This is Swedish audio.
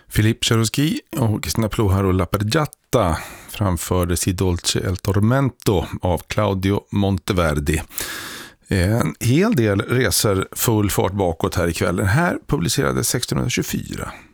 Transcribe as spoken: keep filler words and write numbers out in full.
Philippe Cheruschi och Cristina Ploharo Lappergiatta framfördes i Dolce El Tormento av Claudio Monteverdi. En hel del reser full fart bakåt här ikväll. Den här publicerades sexton tjugofyra.